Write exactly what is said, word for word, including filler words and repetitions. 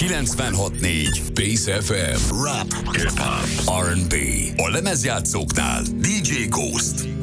kilencvenhat négy Pace ef em. Rap, hip-hop, er and bé. A lemezjátszóknál dé dzsé Ghost.